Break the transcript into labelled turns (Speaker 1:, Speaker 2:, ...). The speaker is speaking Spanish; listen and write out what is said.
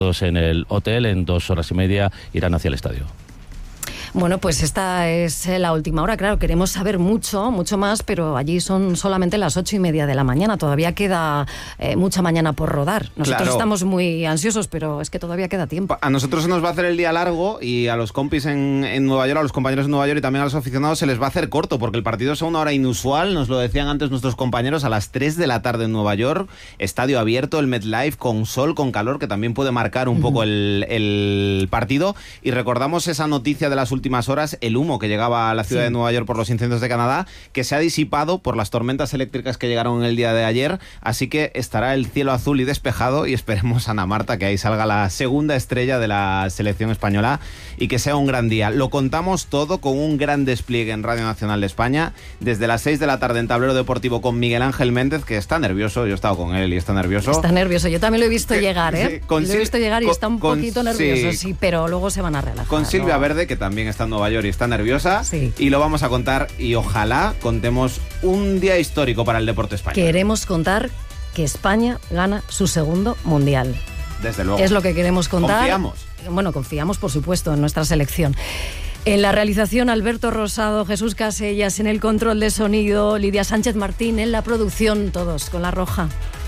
Speaker 1: en el hotel, en 2 horas y media irán hacia el estadio.
Speaker 2: Bueno, pues esta es la última hora. Claro, queremos saber mucho más, pero allí son solamente las 8:30 de la mañana. Todavía queda mucha mañana por rodar. Nosotros estamos muy ansiosos, pero es que todavía queda tiempo.
Speaker 3: A nosotros se nos va a hacer el día largo y a los compis en Nueva York, a los compañeros en Nueva York y también a los aficionados se les va a hacer corto, porque el partido es a una hora inusual. Nos lo decían antes nuestros compañeros, a las 3 de la tarde en Nueva York. Estadio abierto, el MetLife, con sol, con calor, que también puede marcar un poco el partido. Y recordamos esa noticia de las últimas horas, el humo que llegaba a la ciudad de Nueva York por los incendios de Canadá, que se ha disipado por las tormentas eléctricas que llegaron en el día de ayer, así que estará el cielo azul y despejado y esperemos, Ana Marta, que ahí salga la segunda estrella de la selección española y que sea un gran día. Lo contamos todo con un gran despliegue en Radio Nacional de España, desde las 6 de la tarde en Tablero Deportivo con Miguel Ángel Méndez, que está nervioso, yo he estado con él y está nervioso.
Speaker 2: Está nervioso, yo también lo he visto llegar, ¿eh? Lo he visto llegar y está un poquito nervioso, sí, pero luego se van a relajar.
Speaker 3: Con Silvia Verde, que también está en Nueva York y está nerviosa, y lo vamos a contar y ojalá contemos un día histórico para el deporte español.
Speaker 2: Queremos contar que España gana su segundo mundial.
Speaker 3: Desde luego.
Speaker 2: Es lo que queremos contar.
Speaker 3: Confiamos.
Speaker 2: Bueno, confiamos, por supuesto, en nuestra selección. En la realización, Alberto Rosado, Jesús Casellas, en el control de sonido, Lidia Sánchez Martín, en la producción, todos con La Roja.